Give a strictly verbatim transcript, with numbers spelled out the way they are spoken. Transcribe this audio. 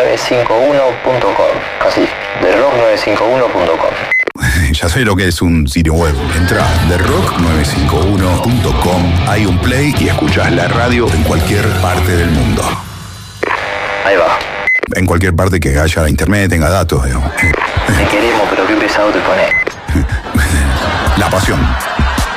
nueve cinco uno punto com. Así, the rock nueve cinco uno punto com. Ya sé lo que es un sitio web. Entra the rock nueve cinco uno punto com, hay un play y escuchás la radio en cualquier parte del mundo. Ahí va. En cualquier parte que haya internet, tenga datos, digamos. Te queremos, pero qué pesado te pones. La pasión.